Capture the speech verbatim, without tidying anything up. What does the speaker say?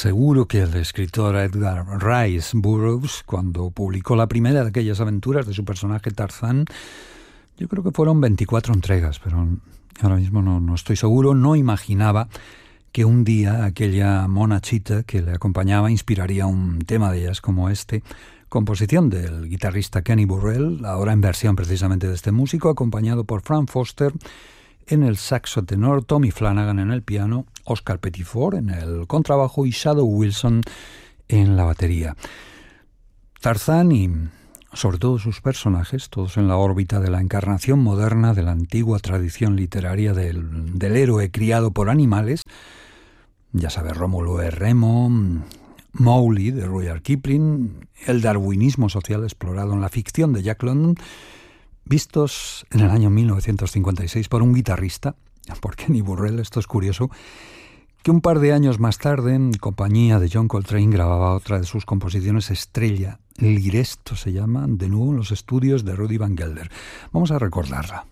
Seguro que el escritor Edgar Rice Burroughs, cuando publicó la primera de aquellas aventuras de su personaje Tarzán, yo creo que fueron veinticuatro entregas, pero ahora mismo no, no estoy seguro, no imaginaba que un día aquella mona chita que le acompañaba inspiraría un tema de ellas como este, composición del guitarrista Kenny Burrell, ahora en versión precisamente de este músico, acompañado por Frank Foster en el saxo tenor, Tommy Flanagan en el piano, Oscar Pettiford en el contrabajo y Shadow Wilson en la batería. Tarzán y sobre todo sus personajes, todos en la órbita de la encarnación moderna de la antigua tradición literaria del, del héroe criado por animales, ya sabes, Rómulo E. Remo, Mowgli de Rudyard Kipling, el darwinismo social explorado en la ficción de Jack London, vistos en el año mil novecientos cincuenta y seis por un guitarrista, por Kenny Burrell. Esto es curioso, que un par de años más tarde, en compañía de John Coltrane, grababa otra de sus composiciones estrella, Liresto se llama, de nuevo en los estudios de Rudy Van Gelder. Vamos a recordarla.